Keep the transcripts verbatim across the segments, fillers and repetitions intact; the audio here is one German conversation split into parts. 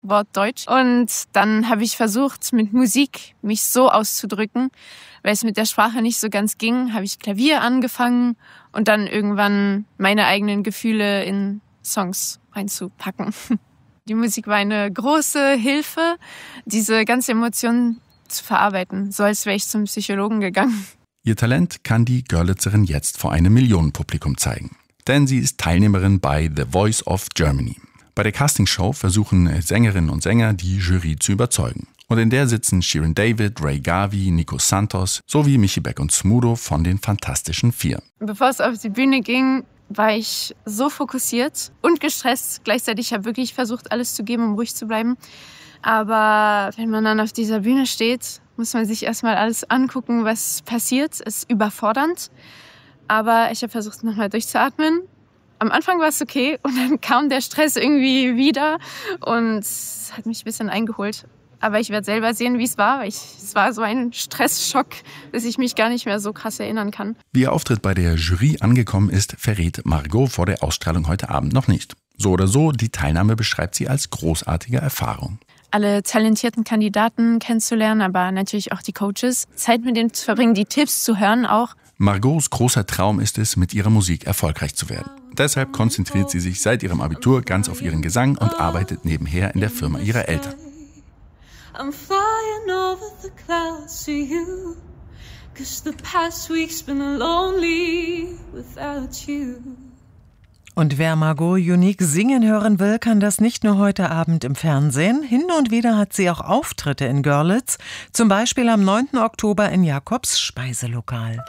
Wort Deutsch. Und dann habe ich versucht, mit Musik mich so auszudrücken, weil es mit der Sprache nicht so ganz ging, habe ich Klavier angefangen und dann irgendwann meine eigenen Gefühle in Songs reinzupacken. Die Musik war eine große Hilfe, diese ganze Emotion zu verarbeiten, so als wäre ich zum Psychologen gegangen. Ihr Talent kann die Görlitzerin jetzt vor einem Millionenpublikum zeigen. Denn sie ist Teilnehmerin bei The Voice of Germany. Bei der Castingshow versuchen Sängerinnen und Sänger, die Jury zu überzeugen. Und in der sitzen Shirin David, Ray Gavi, Nico Santos sowie Michi Beck und Smudo von den Fantastischen Vier. Bevor es auf die Bühne ging, war ich so fokussiert und gestresst. Gleichzeitig habe ich wirklich versucht, alles zu geben, um ruhig zu bleiben. Aber wenn man dann auf dieser Bühne steht, muss man sich erstmal alles angucken, was passiert. Es ist überfordernd. Aber ich habe versucht, nochmal durchzuatmen. Am Anfang war es okay und dann kam der Stress irgendwie wieder und es hat mich ein bisschen eingeholt. Aber ich werde selber sehen, wie es war. Ich, es war so ein Stressschock, dass ich mich gar nicht mehr so krass erinnern kann. Wie ihr Auftritt bei der Jury angekommen ist, verrät Margot vor der Ausstrahlung heute Abend noch nicht. So oder so, die Teilnahme beschreibt sie als großartige Erfahrung. Alle talentierten Kandidaten kennenzulernen, aber natürlich auch die Coaches. Zeit mit denen zu verbringen, die Tipps zu hören auch. Margots großer Traum ist es, mit ihrer Musik erfolgreich zu werden. Deshalb konzentriert sie sich seit ihrem Abitur ganz auf ihren Gesang und arbeitet nebenher in der Firma ihrer Eltern. I'm flying over the clouds to you, 'cause the past week's been lonely without you. Und wer Margot Unique singen hören will, kann das nicht nur heute Abend im Fernsehen. Hin und wieder hat sie auch Auftritte in Görlitz, zum Beispiel am neunten Oktober in Jakobs Speiselokal.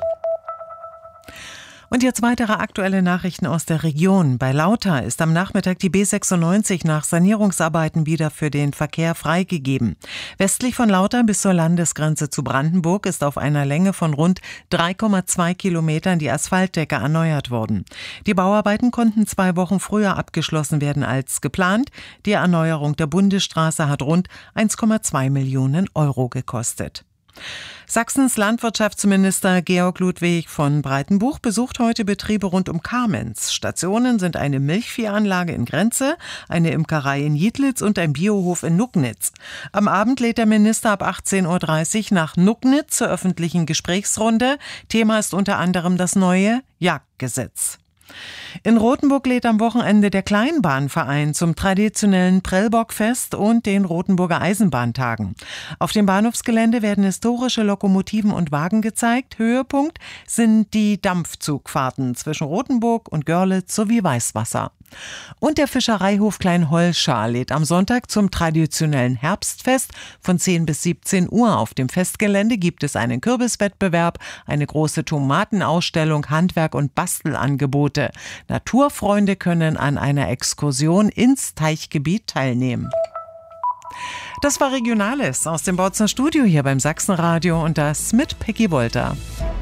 Und jetzt weitere aktuelle Nachrichten aus der Region. Bei Lauta ist am Nachmittag die B sechsundneunzig nach Sanierungsarbeiten wieder für den Verkehr freigegeben. Westlich von Lauta bis zur Landesgrenze zu Brandenburg ist auf einer Länge von rund drei Komma zwei Kilometern die Asphaltdecke erneuert worden. Die Bauarbeiten konnten zwei Wochen früher abgeschlossen werden als geplant. Die Erneuerung der Bundesstraße hat rund eins Komma zwei Millionen Euro gekostet. Sachsens Landwirtschaftsminister Georg Ludwig von Breitenbuch besucht heute Betriebe rund um Kamenz. Stationen sind eine Milchviehanlage in Grenze, eine Imkerei in Jiedlitz und ein Biohof in Nucknitz. Am Abend lädt der Minister ab achtzehn Uhr dreißig nach Nucknitz zur öffentlichen Gesprächsrunde. Thema ist unter anderem das neue Jagdgesetz. In Rothenburg lädt am Wochenende der Kleinbahnverein zum traditionellen Prellbockfest und den Rothenburger Eisenbahntagen. Auf dem Bahnhofsgelände werden historische Lokomotiven und Wagen gezeigt. Höhepunkt sind die Dampfzugfahrten zwischen Rothenburg und Görlitz sowie Weißwasser. Und der Fischereihof Kleinholschar lädt am Sonntag zum traditionellen Herbstfest von zehn bis siebzehn Uhr. Auf dem Festgelände gibt es einen Kürbiswettbewerb, eine große Tomatenausstellung, Handwerk- und Bastelangebote. Naturfreunde können an einer Exkursion ins Teichgebiet teilnehmen. Das war Regionales aus dem Bautzner Studio hier beim Sachsenradio und das mit Peggy Wolter.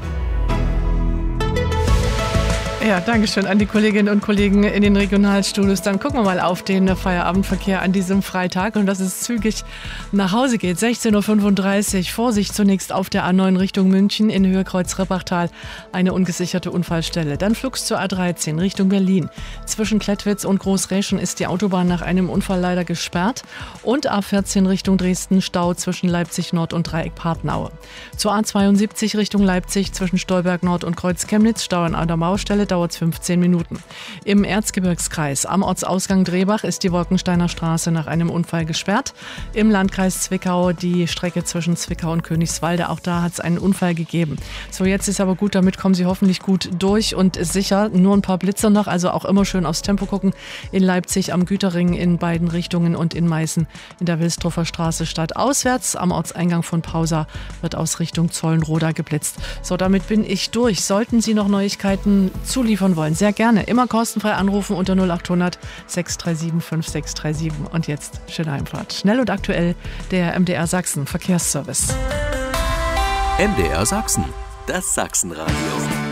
Ja, danke schön an die Kolleginnen und Kollegen in den Regionalstudios. Dann gucken wir mal auf den Feierabendverkehr an diesem Freitag und dass es zügig nach Hause geht. sechzehn Uhr fünfunddreißig. Vorsicht zunächst auf der A neun Richtung München in Höhe Kreuz-Rippachtal. Eine ungesicherte Unfallstelle. Dann Flux zur A dreizehn Richtung Berlin. Zwischen Klettwitz und Großräschen ist die Autobahn nach einem Unfall leider gesperrt. Und A vierzehn Richtung Dresden Stau zwischen Leipzig Nord und Dreieck Partnaue. Zur A zweiundsiebzig Richtung Leipzig zwischen Stolberg Nord und Kreuz Chemnitz. Stau an einer Maustelle. Dauert es fünfzehn Minuten. Im Erzgebirgskreis am Ortsausgang Drehbach ist die Wolkensteiner Straße nach einem Unfall gesperrt. Im Landkreis Zwickau die Strecke zwischen Zwickau und Königswalde. Auch da hat es einen Unfall gegeben. So, jetzt ist aber gut, damit kommen Sie hoffentlich gut durch und sicher. Nur ein paar Blitze noch, also auch immer schön aufs Tempo gucken. In Leipzig am Güterring in beiden Richtungen und in Meißen in der Wilstruffer Straße stadtauswärts. Am Ortseingang von Pausa wird aus Richtung Zollenroda geblitzt. So, damit bin ich durch. Sollten Sie noch Neuigkeiten zuliefern wollen, sehr gerne. Immer kostenfrei anrufen unter null acht hundert sechs drei sieben fünf sechs drei sieben. Und jetzt schöne Heimfahrt. Schnell und aktuell der M D R Sachsen Verkehrsservice. M D R Sachsen, das Sachsenradio.